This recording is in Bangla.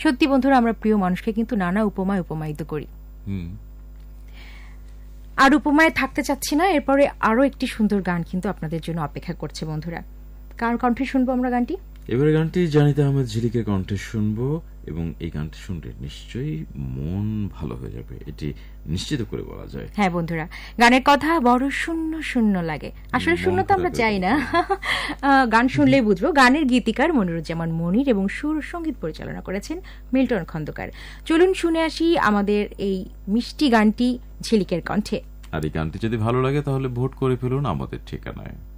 সত্যি বন্ধুরা, আমরা প্রিয় মানুষকে কিন্তু নানা উপমায় উপমায়িত করি। আর উপমায় থাকতে চাচ্ছি না, এরপরে আরো একটি সুন্দর গান কিন্তু আপনাদের জন্য অপেক্ষা করছে বন্ধুরা। কার কণ্ঠে শুনবো আমরা গানটি? এবারে গানটি জানিতা আহমেদ ঝিলিকের কণ্ঠে শুনবো, এবং এই গানটি শুনলে নিশ্চয়ই মন ভালো হয়ে যাবে, এটি নিশ্চিত করে বলা যায়। হ্যাঁ বন্ধুরা, গানের কথা বড় শূন্য শূন্য লাগে, আসলে শূন্য তো আমরা চাই না, গান শুনলেই বুঝবো। গানের গীতিকার মনিরুজ্জামান মনির এবং সুর সঙ্গীত পরিচালনা করেছেন মিল্টন খন্দকার। চলুন শুনে আসি আমাদের এই মিষ্টি গানটি ঝিলিকের কণ্ঠে। আর এই গানটি যদি ভালো লাগে তাহলে ভোট করে ফেলুন আমাদের ঠিকানায়।